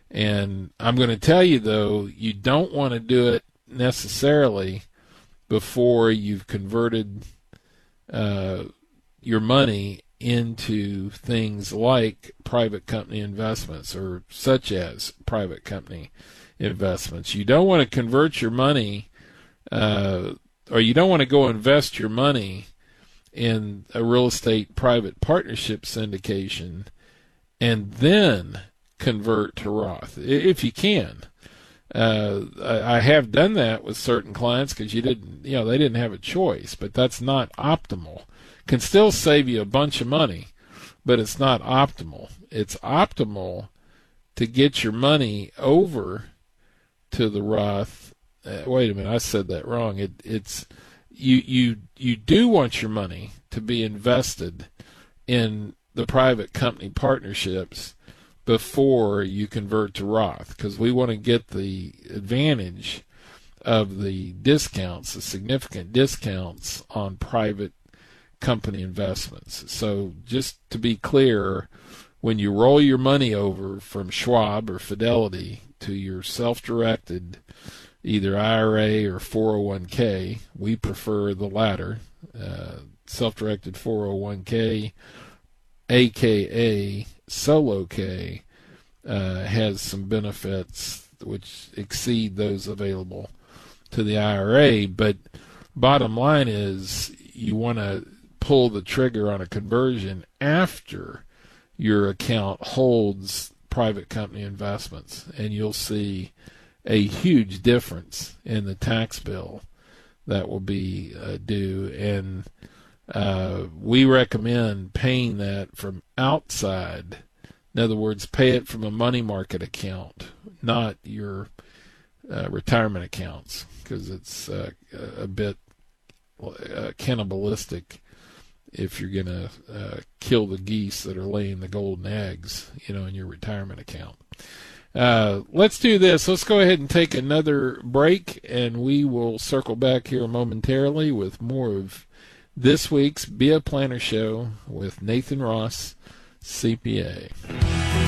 And I'm going to tell you, though, you don't want to do it necessarily before you've converted your money into things like private company investments or such as private company investments. You don't want to convert your money or you don't want to go invest your money in a real estate private partnership syndication and then convert to Roth, if you can. I have done that with certain clients because they didn't have a choice, but that's not optimal. Can still save you a bunch of money, but it's not optimal. It's optimal to get your money over to the Roth. Wait a minute, I said that wrong. It's you do want your money to be invested in the private company partnerships before you convert to Roth, because we want to get the advantage of the discounts, the significant discounts on private company investments. So just to be clear, when you roll your money over from Schwab or Fidelity to your self-directed either IRA or 401k, we prefer the latter, self-directed 401k, aka Solo K, has some benefits which exceed those available to the IRA. But bottom line is you want to pull the trigger on a conversion after your account holds private company investments, and you'll see a huge difference in the tax bill that will be due. And we recommend paying that from outside. In other words, pay it from a money market account, not your retirement accounts, because it's a bit cannibalistic if you're going to kill the geese that are laying the golden eggs, in your retirement account. Let's do this. Let's go ahead and take another break, and we will circle back here momentarily with more of this week's Be a Planner Show with Nathan Ross, CPA.